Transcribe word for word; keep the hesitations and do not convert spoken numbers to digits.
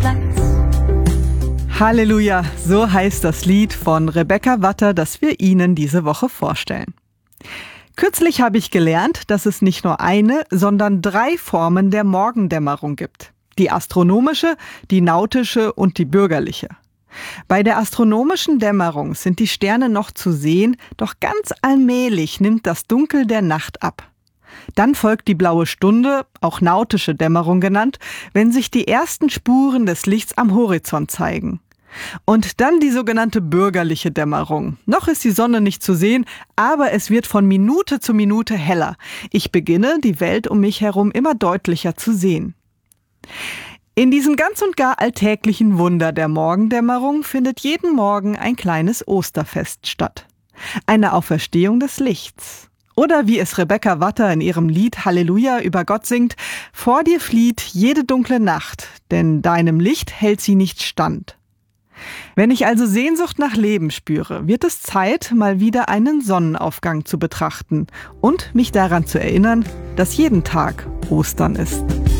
Platz. Halleluja, so heißt das Lied von Rebecca Watter, das wir Ihnen diese Woche vorstellen. Kürzlich habe ich gelernt, dass es nicht nur eine, sondern drei Formen der Morgendämmerung gibt. Die astronomische, die nautische und die bürgerliche. Bei der astronomischen Dämmerung sind die Sterne noch zu sehen, doch ganz allmählich nimmt das Dunkel der Nacht ab. Dann folgt die blaue Stunde, auch nautische Dämmerung genannt, wenn sich die ersten Spuren des Lichts am Horizont zeigen. Und dann die sogenannte bürgerliche Dämmerung. Noch ist die Sonne nicht zu sehen, aber es wird von Minute zu Minute heller. Ich beginne, die Welt um mich herum immer deutlicher zu sehen. In diesem ganz und gar alltäglichen Wunder der Morgendämmerung findet jeden Morgen ein kleines Osterfest statt. Eine Auferstehung des Lichts. Oder wie es Rebecca Watter in ihrem Lied Halleluja über Gott singt: Vor dir flieht jede dunkle Nacht, denn deinem Licht hält sie nicht stand. Wenn ich also Sehnsucht nach Leben spüre, wird es Zeit, mal wieder einen Sonnenaufgang zu betrachten und mich daran zu erinnern, dass jeden Tag Ostern ist.